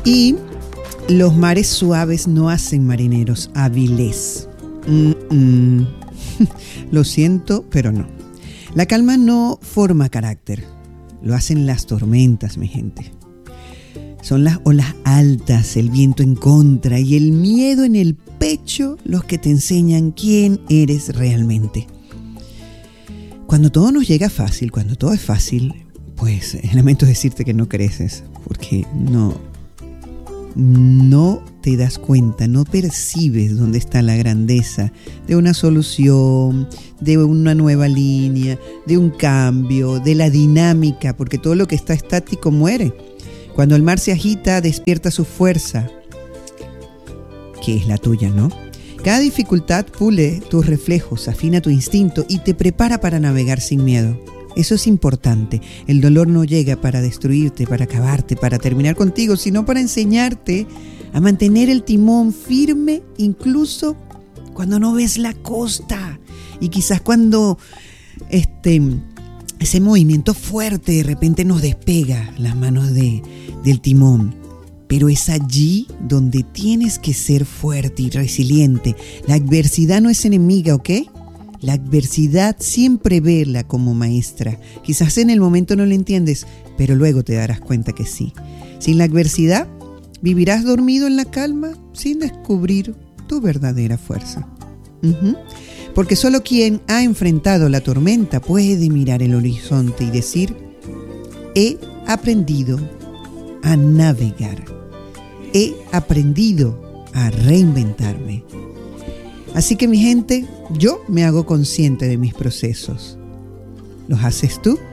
Y los mares suaves no hacen marineros hábiles. Lo siento, pero no. La calma no forma carácter. Lo hacen las tormentas, mi gente. Son las olas altas, el viento en contra y el miedo en el pecho los que te enseñan quién eres realmente. Cuando todo nos llega fácil, cuando todo es fácil, pues lamento decirte que no creces, porque no te das cuenta, no percibes dónde está la grandeza de una solución, de una nueva línea, de un cambio, de la dinámica, porque todo lo que está estático muere. Cuando el mar se agita, despierta su fuerza, que es la tuya, ¿no? Cada dificultad pule tus reflejos, afina tu instinto y te prepara para navegar sin miedo. Eso es importante. El dolor no llega para destruirte, para acabarte, para terminar contigo, sino para enseñarte a mantener el timón firme, incluso cuando no ves la costa. Y quizás cuando ese movimiento fuerte de repente nos despega las manos del timón. Pero es allí donde tienes que ser fuerte y resiliente. La adversidad no es enemiga, ¿ok? La adversidad siempre vela como maestra. Quizás en el momento no lo entiendes, pero luego te darás cuenta que sí. Sin la adversidad, vivirás dormido en la calma sin descubrir tu verdadera fuerza. Porque solo quien ha enfrentado la tormenta puede mirar el horizonte y decir: he aprendido a navegar. He aprendido a reinventarme. Así que mi gente, yo me hago consciente de mis procesos. ¿Los haces tú?